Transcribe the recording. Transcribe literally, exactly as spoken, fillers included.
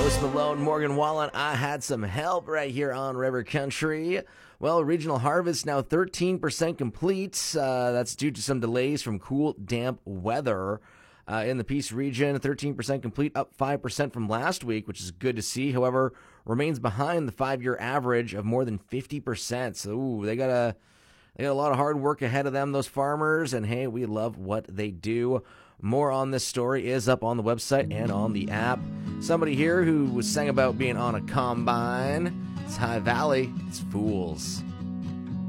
Post Malone, Morgan Wallen. I had some help right here on River Country. Well, regional harvest now thirteen percent complete. Uh, that's due to some delays from cool, damp weather. Uh, in the Peace region, thirteen percent complete, up five percent from last week, which is good to see. However, remains behind the five-year average of more than fifty percent. So, ooh, they got a they got a lot of hard work ahead of them, those farmers. And hey, we love what they do. More on this story is up on the website and on the app. Somebody here who was sang about being on a combine. It's High Valley. It's Fools.